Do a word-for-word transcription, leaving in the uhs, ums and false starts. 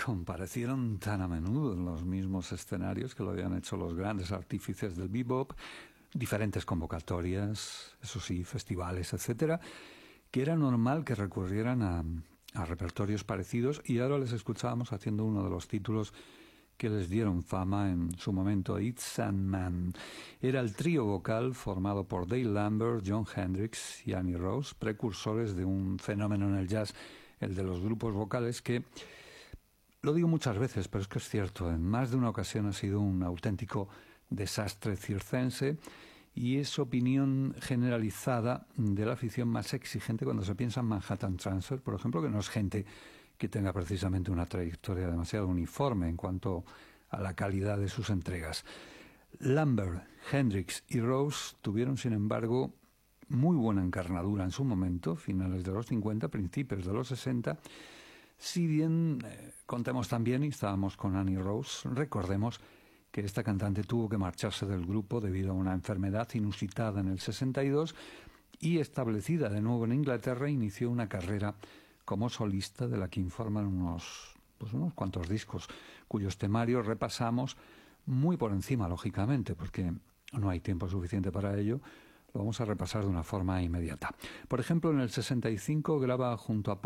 comparecieron tan a menudo en los mismos escenarios que lo habían hecho los grandes artífices del bebop, diferentes convocatorias, eso sí, festivales, etcétera, que era normal que recurrieran a, a repertorios parecidos, y ahora les escuchábamos haciendo uno de los títulos que les dieron fama en su momento, It's Sandman. Era el trío vocal formado por Dale Lambert, Jon Hendricks y Annie Rose, precursores de un fenómeno en el jazz, el de los grupos vocales, que, lo digo muchas veces, pero es que es cierto, en más de una ocasión ha sido un auténtico desastre circense, y es opinión generalizada de la afición más exigente cuando se piensa en Manhattan Transfer, por ejemplo, que no es gente que tenga precisamente una trayectoria demasiado uniforme en cuanto a la calidad de sus entregas. Lambert, Hendricks y Rose tuvieron, sin embargo, muy buena encarnadura en su momento, finales de los cincuenta, principios de los sesenta, si bien, eh, contemos también, y estábamos con Annie Rose, recordemos que esta cantante tuvo que marcharse del grupo debido a una enfermedad inusitada en el sesenta y dos, y establecida de nuevo en Inglaterra, inició una carrera como solista de la que informan unos, pues unos cuantos discos, cuyos temarios repasamos muy por encima, lógicamente, porque no hay tiempo suficiente para ello. Lo vamos a repasar de una forma inmediata. Por ejemplo, en el sesenta y cinco graba junto a